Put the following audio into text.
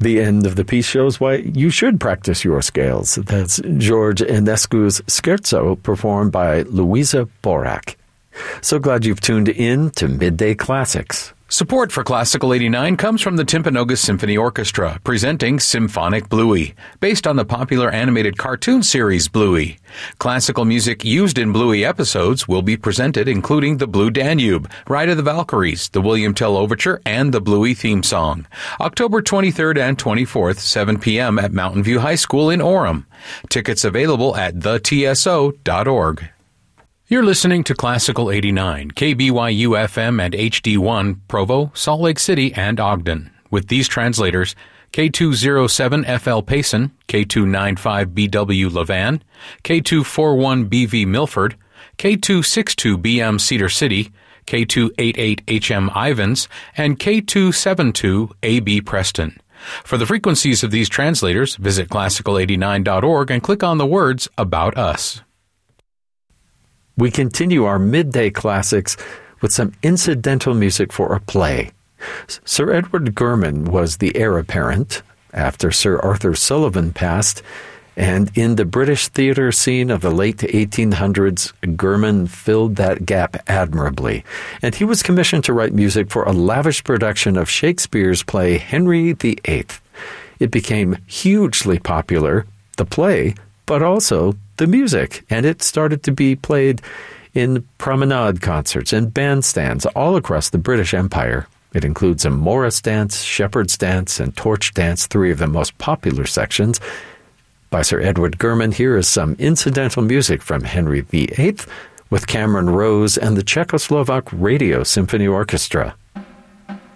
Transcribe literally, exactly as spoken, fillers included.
The end of the piece shows why you should practice your scales. That's George Enescu's Scherzo, performed by Louisa Borak. So glad you've tuned in to Midday Classics. Support for Classical eighty-nine comes from the Timpanogos Symphony Orchestra, presenting Symphonic Bluey, based on the popular animated cartoon series Bluey. Classical music used in Bluey episodes will be presented, including the Blue Danube, Ride of the Valkyries, the William Tell Overture, and the Bluey theme song. October twenty-third and twenty-fourth, seven p.m. at Mountain View High School in Orem. Tickets available at the t s o dot org. You're listening to Classical eighty-nine, K B Y U F M and H D one, Provo, Salt Lake City, and Ogden. With these translators, K two oh seven F L Payson, K two ninety-five B W Levan, K two forty-one B V Milford, K two sixty-two B M Cedar City, K two eighty-eight H M Ivans, and K two seventy-two A B Preston. For the frequencies of these translators, visit classical eighty-nine dot org and click on the words About Us. We continue our midday classics with some incidental music for a play. Sir Edward Gurman was the heir apparent after Sir Arthur Sullivan passed, and in the British theatre scene of the late eighteen hundreds, Gurman filled that gap admirably, and he was commissioned to write music for a lavish production of Shakespeare's play Henry the Eighth. It became hugely popular, the play, but also the music, and it started to be played in promenade concerts and bandstands all across the British Empire. It includes a Morris dance, shepherd's dance, and torch dance, three of the most popular sections. By Sir Edward Gurman, here is some incidental music from Henry the Eighth with Cameron Rose and the Czechoslovak Radio Symphony Orchestra.